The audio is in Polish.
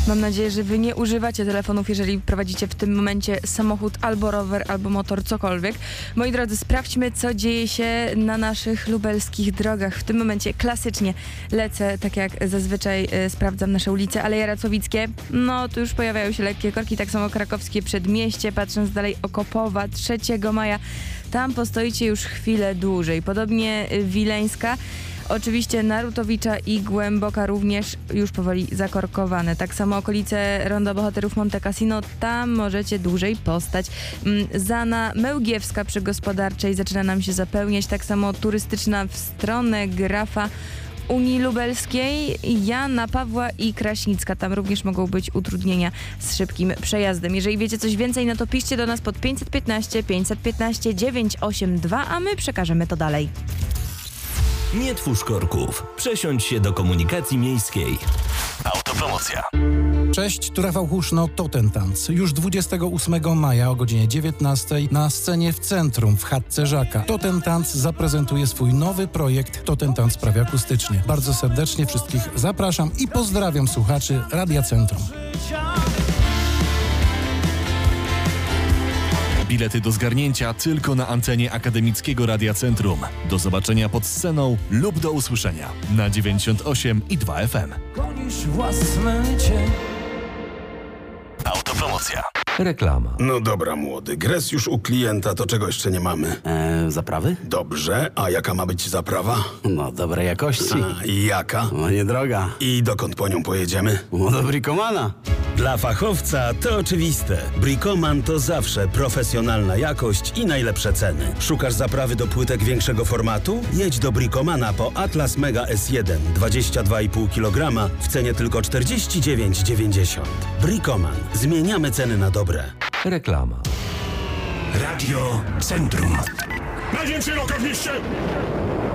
Mam nadzieję, że wy nie używacie telefonów, jeżeli prowadzicie w tym momencie samochód albo rower, albo motor, cokolwiek. Moi drodzy, sprawdźmy, co dzieje się na naszych lubelskich drogach. W tym momencie klasycznie lecę, tak jak zazwyczaj sprawdzam nasze ulice, Aleje Racławickie. No, tu już pojawiają się lekkie korki, tak samo Krakowskie Przedmieście, patrząc dalej Okopowa, 3 maja. Tam postoicie już chwilę dłużej. Podobnie Wileńska. Oczywiście Narutowicza i Głęboka również już powoli zakorkowane. Tak samo okolice Ronda Bohaterów Monte Cassino, tam możecie dłużej postać. Zana Mełgiewska przy Gospodarczej zaczyna nam się zapełniać. Tak samo turystyczna w stronę Grafa, Unii Lubelskiej, Jana Pawła i Kraśnicka. Tam również mogą być utrudnienia z szybkim przejazdem. Jeżeli wiecie coś więcej, no to piszcie do nas pod 515 982, a my przekażemy to dalej. Nie twórz korków. Przesiądź się do komunikacji miejskiej. Autopromocja. Cześć, tu Rafał Huszno, Totentanz. Już 28 maja o godzinie 19 na scenie w centrum w chatce Żaka. Totentanz zaprezentuje swój nowy projekt Totentanz prawie akustycznie. Bardzo serdecznie wszystkich zapraszam i pozdrawiam słuchaczy Radia Centrum. Bilety do zgarnięcia tylko na antenie Akademickiego Radia Centrum. Do zobaczenia pod sceną lub do usłyszenia na 98,2 FM. Gonisz własny cień. Autopromocja. Reklama. No dobra, młody, gres już u klienta, to czego jeszcze nie mamy? Zaprawy? Dobrze, a jaka ma być zaprawa? No, dobrej jakości. A, i jaka? No, niedroga. I dokąd po nią pojedziemy? No, do Bricomana. Dla fachowca to oczywiste. Bricoman to zawsze profesjonalna jakość i najlepsze ceny. Szukasz zaprawy do płytek większego formatu? Jedź do Bricomana po Atlas Mega S1 22,5 kg w cenie tylko 49,90. Bricoman. Zmieniamy ceny na dobre. Reklama. Radio Centrum. Najwięcej loka w mieście!